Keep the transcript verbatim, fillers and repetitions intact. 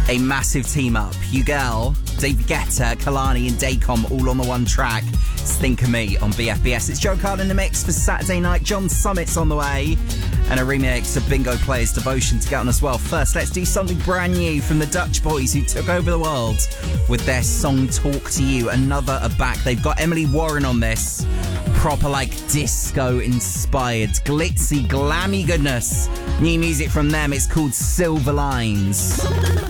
A massive team up. Ugel, David Guetta, Kalani and Dacom all on the one track. It's Think of Me on B F B S. It's Joe Card in the mix for Saturday night. John Summit's on the way. And a remix of Bingo Player's Devotion to get on as well. First, let's do something brand new from the Dutch boys who took over the world with their song Talk to You. Another are back. They've got Emily Warren on this. Proper like disco inspired, glitzy, glammy goodness. New music from them. It's called Silver Lines.